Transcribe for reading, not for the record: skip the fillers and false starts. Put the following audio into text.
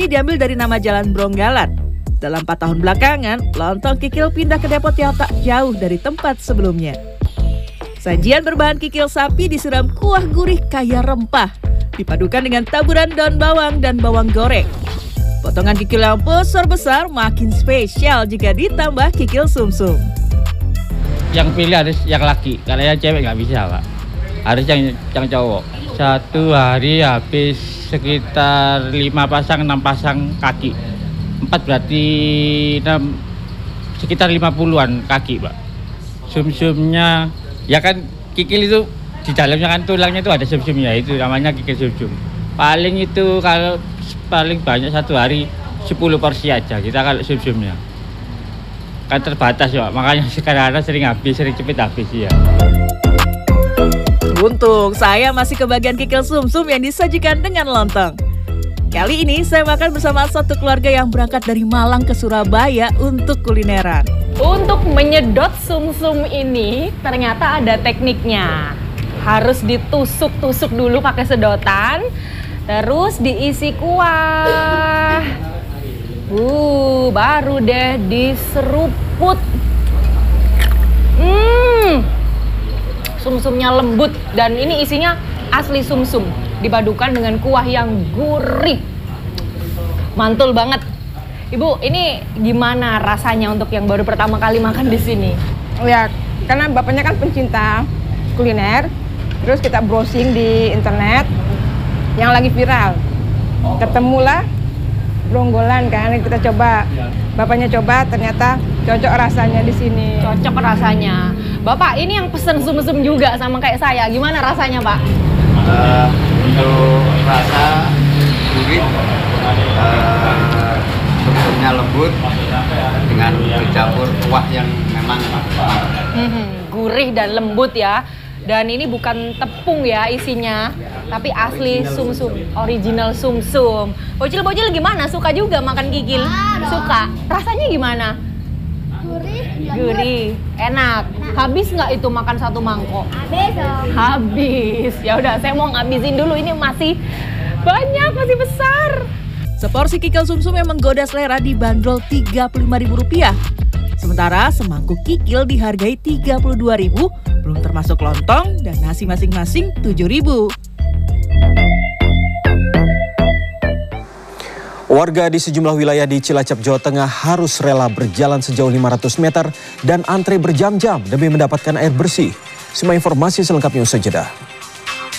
ini diambil dari nama Jalan Bronggalan. Dalam 4 tahun belakangan, lontong kikil pindah ke depot yang tak jauh dari tempat sebelumnya. Sajian berbahan kikil sapi disiram kuah gurih kaya rempah, dipadukan dengan taburan daun bawang dan bawang goreng. Potongan kikil yang besar-besar makin spesial jika ditambah kikil sumsum. Yang pilih harus yang laki, kalau yang cewek nggak bisa, Pak. Harus yang cowok. Satu hari habis sekitar 5 pasang, 6 pasang kaki. 4 berarti 6, sekitar 50-an kaki, Pak. Sumsumnya, ya kan kikil itu di dalamnya kan tulangnya itu ada sumsumnya, itu namanya kikil sumsum. Paling itu kalau paling banyak satu hari 10 porsi aja kita kalau sumsumnya. Kan terbatas ya, makanya sekarang sering cepet habis ya. Untung saya masih kebagian kikil sumsum yang disajikan dengan lontong. Kali ini saya makan bersama satu keluarga yang berangkat dari Malang ke Surabaya untuk kulineran. Untuk menyedot sumsum ini ternyata ada tekniknya. Harus ditusuk-tusuk dulu pakai sedotan, terus diisi kuah. Baru deh diseruput. Sumsumnya lembut dan ini isinya asli sumsum. Dipadukan dengan kuah yang gurih. Mantul banget. Ibu, ini gimana rasanya untuk yang baru pertama kali makan di sini? Ya, karena bapaknya kan pencinta kuliner. Terus kita browsing di internet yang lagi viral. Ketemulah Bronggalan kan, kita coba. Bapaknya coba, ternyata cocok rasanya di sini. Cocok rasanya. Bapak, ini yang pesen sumsum juga sama kayak saya. Gimana rasanya, Pak? Untuk rasa gurih, sumsumnya lembut dengan dicampur kuah yang memang gurih dan lembut ya. Dan ini bukan tepung ya isinya, tapi asli sumsum, original sumsum. Bocil-bocil gimana? Suka juga makan kikil? Suka. Rasanya gimana? Gurih, enak. Habis nggak itu makan satu mangkok? Habis. Ya udah, saya mau ngabisin dulu. Ini masih banyak, masih besar. Seporsi kikil sumsum yang menggoda selera dibanderol Rp35.000. Sementara semangkuk kikil dihargai Rp32.000, belum termasuk lontong dan nasi masing-masing Rp7.000. Warga di sejumlah wilayah di Cilacap, Jawa Tengah harus rela berjalan sejauh 500 meter dan antre berjam-jam demi mendapatkan air bersih. Semua informasi selengkapnya usai jeda.